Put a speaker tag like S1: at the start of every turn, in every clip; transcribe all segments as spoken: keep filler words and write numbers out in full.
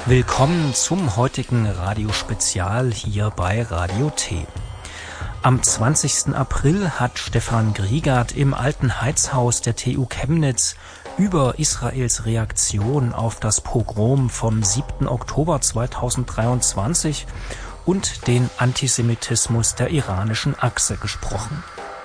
S1: Willkommen zum heutigen Radiospezial hier bei Radio T. Am zwanzigsten April hat Stefan Griegart im Alten Heizhaus der T U Chemnitz über Israels Reaktion auf das Pogrom vom siebten Oktober zweitausenddreiundzwanzig und den Antisemitismus der iranischen Achse gesprochen.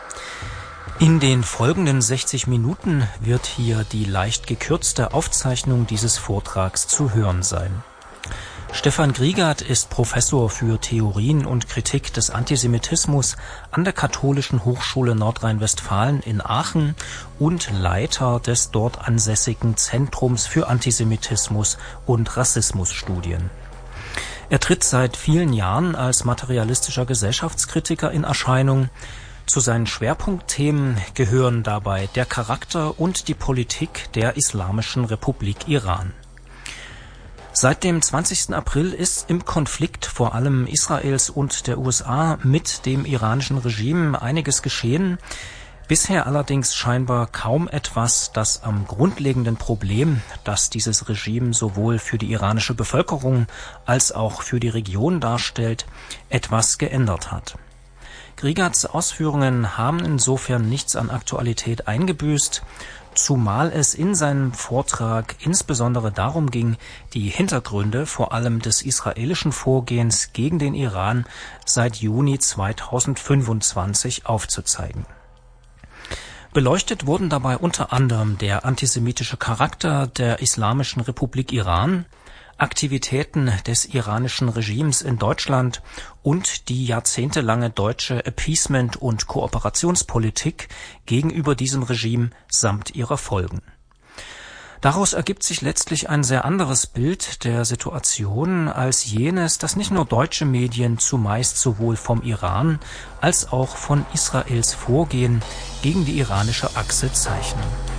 S1: In den folgenden sechzig Minuten wird hier die leicht gekürzte Aufzeichnung dieses Vortrags zu hören sein. Stefan Griegart ist Professor für Theorien und Kritik des Antisemitismus an der Katholischen Hochschule Nordrhein-Westfalen in Aachen und Leiter des dort ansässigen Zentrums für Antisemitismus und Rassismusstudien. Er tritt seit vielen Jahren als materialistischer Gesellschaftskritiker in Erscheinung. Zu seinen Schwerpunktthemen gehören dabei der Charakter und die Politik der Islamischen Republik Iran. Seit dem zwanzigsten April ist im Konflikt vor allem Israels und der U S A mit dem iranischen Regime einiges geschehen, bisher allerdings scheinbar kaum etwas, das am grundlegenden Problem, das dieses Regime sowohl für die iranische Bevölkerung als auch für die Region darstellt, etwas geändert hat. Griegarts Ausführungen haben insofern nichts an Aktualität eingebüßt, zumal es in seinem Vortrag insbesondere darum ging, die Hintergründe vor allem des israelischen Vorgehens gegen den Iran seit Juni zweitausendfünfundzwanzig aufzuzeigen. Beleuchtet wurden dabei unter anderem der antisemitische Charakter der Islamischen Republik Iran, Aktivitäten des iranischen Regimes in Deutschland und die jahrzehntelange deutsche Appeasement- und Kooperationspolitik gegenüber diesem Regime samt ihrer Folgen. Daraus ergibt sich letztlich ein sehr anderes Bild der Situation als jenes, das nicht nur deutsche Medien zumeist sowohl vom Iran als auch von Israels Vorgehen gegen die iranische Achse zeichnen.